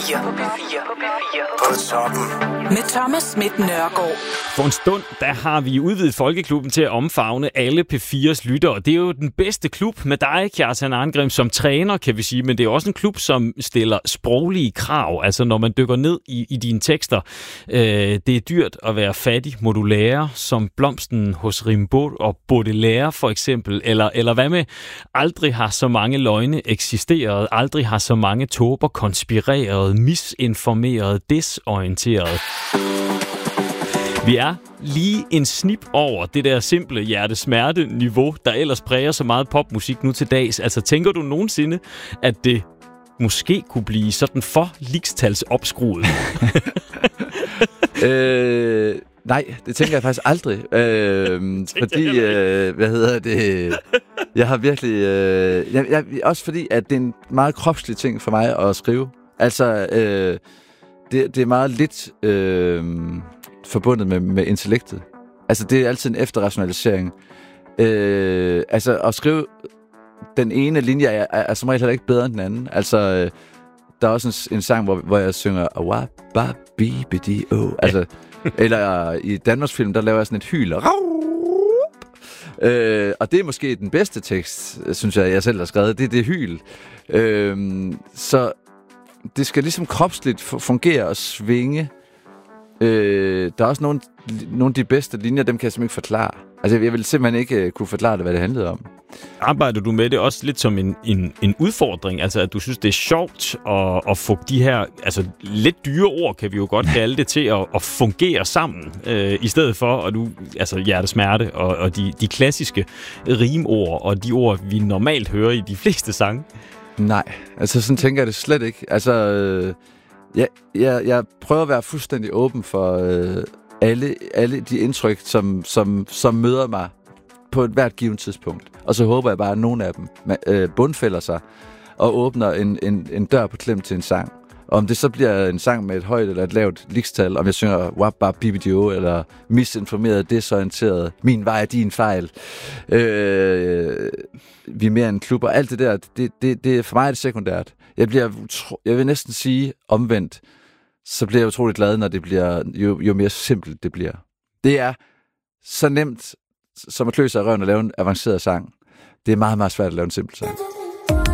På toppen. Med Thomas Schmidt Nørgaard. For en stund, der har vi udvidet Folkeklubben til at omfavne alle P4's lyttere. Det er jo den bedste klub med dig, Kjartan Arngrim, som træner, kan vi sige. Men det er også en klub, som stiller sproglige krav. Altså når man dykker ned i dine tekster. Det er dyrt at være fattig, må du lære, som blomsten hos Rimbaud og Baudelaire for eksempel. Eller hvad med, aldrig har så mange løgne eksisteret, aldrig har så mange tåber konspireret, misinformeret, desorienteret. Vi er lige en snip over det der simple hjertesmerte-niveau, der ellers præger så meget popmusik nu til dags. Altså, tænker du nogensinde, at det måske kunne blive sådan for ligestalsopskruet? Nej, det tænker jeg faktisk aldrig. Fordi, jeg har virkelig... også fordi, at det er en meget kropslig ting for mig at skrive. Altså, det er meget lidt forbundet med intellektet. Altså, det er altid en efterrationalisering. Altså, at skrive den ene linje er som regel heller ikke bedre end den anden. Altså, der er også en sang, hvor jeg synger Awababibidi-o. Altså, eller i Danmarks film, der laver jeg sådan et hyl. Og det er måske den bedste tekst, synes jeg selv har skrevet. Det er det hyl. Så det skal ligesom kropsligt fungere og svinge. Der er også nogle af de bedste linjer, dem kan jeg simpelthen ikke forklare. Altså, jeg ville simpelthen ikke kunne forklare det, hvad det handlede om. Arbejder du med det også lidt som en udfordring? Altså, at du synes, det er sjovt at få de her lidt dyre ord, kan vi jo godt kalde det, til at fungere sammen, i stedet for at du, hjertesmerte og de klassiske rimord og de ord, vi normalt hører i de fleste sange? Nej, altså sådan tænker jeg det slet ikke. Altså, jeg prøver at være fuldstændig åben for alle de indtryk, som møder mig på et hvert givet tidspunkt. Og så håber jeg bare, at nogle af dem bundfælder sig og åbner en dør på klem til en sang. Og om det så bliver en sang med et højt eller et lavt ligestal, om jeg synger Wabba-bibidio eller misinformeret, desorienteret, min vej er din fejl, vi er mere en klub, og alt det der, det for mig er det sekundært. Jeg vil næsten sige omvendt, så bliver jeg utroligt glad, når det bliver, jo mere simpelt det bliver. Det er så nemt som at klø sig i røven og lave en avanceret sang. Det er meget, meget svært at lave en simpel sang.